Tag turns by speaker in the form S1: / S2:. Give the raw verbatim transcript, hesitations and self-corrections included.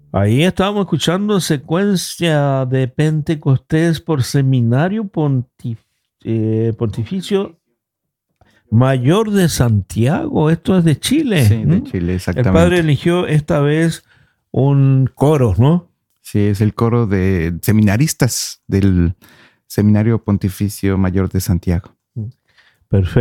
S1: Ahí estábamos escuchando secuencia de Pentecostés por Seminario Pontif- eh, Pontificio Mayor de Santiago. Esto es de Chile.
S2: Sí, de
S1: ¿m?
S2: Chile,
S1: El
S2: exactamente.
S1: padre eligió esta vez un coro, ¿no?
S2: Sí, es el coro de seminaristas del Seminario Pontificio Mayor de Santiago.
S1: Perfecto.